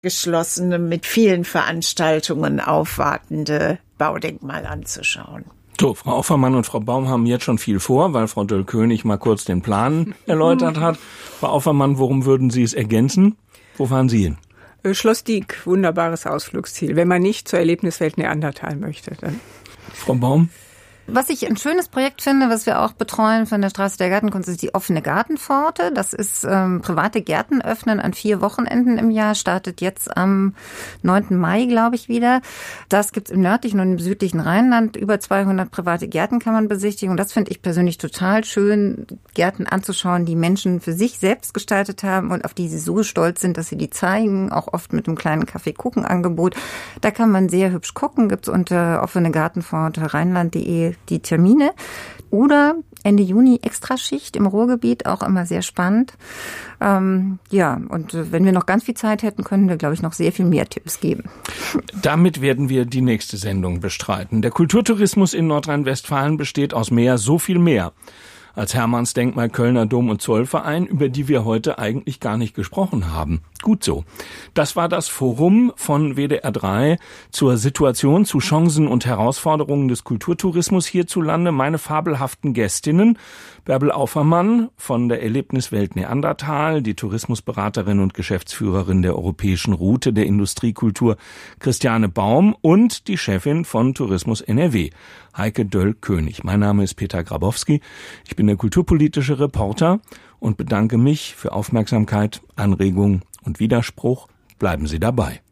geschlossene, mit vielen Veranstaltungen aufwartende Baudenkmal anzuschauen. So, Frau Offermann und Frau Baum haben jetzt schon viel vor, weil Frau Döll-König mal kurz den Plan erläutert hat. Frau Offermann, worum würden Sie es ergänzen? Wo fahren Sie hin? Schloss Dieck, wunderbares Ausflugsziel. Wenn man nicht zur Erlebniswelt Neandertal möchte, dann. Frau Baum? Was ich ein schönes Projekt finde, was wir auch betreuen von der Straße der Gartenkunst, ist die offene Gartenpforte. Das ist private Gärten öffnen an 4 Wochenenden im Jahr. Startet jetzt am 9. Mai, glaube ich, wieder. Das gibt's im nördlichen und im südlichen Rheinland. Über 200 private Gärten kann man besichtigen. Und das finde ich persönlich total schön, Gärten anzuschauen, die Menschen für sich selbst gestaltet haben und auf die sie so stolz sind, dass sie die zeigen. Auch oft mit einem kleinen Kaffee-Kuchen-Angebot. Da kann man sehr hübsch gucken. Gibt's unter offenegartenpforte rheinland.de die Termine. Oder Ende Juni Extraschicht im Ruhrgebiet, auch immer sehr spannend. Und wenn wir noch ganz viel Zeit hätten, können wir, glaube ich, noch sehr viel mehr Tipps geben. Damit werden wir die nächste Sendung bestreiten. Der Kulturtourismus in Nordrhein-Westfalen besteht aus so viel mehr als Hermannsdenkmal, Kölner Dom und Zollverein, über die wir heute eigentlich gar nicht gesprochen haben. Gut so. Das war das Forum von WDR 3 zur Situation, zu Chancen und Herausforderungen des Kulturtourismus hierzulande. Meine fabelhaften Gästinnen: Bärbel Aufermann von der Erlebniswelt Neandertal, die Tourismusberaterin und Geschäftsführerin der Europäischen Route der Industriekultur Christiane Baum und die Chefin von Tourismus NRW, Heike Döll-König. Mein Name ist Peter Grabowski. Ich bin der kulturpolitische Reporter und bedanke mich für Aufmerksamkeit, Anregung und Widerspruch. Bleiben Sie dabei.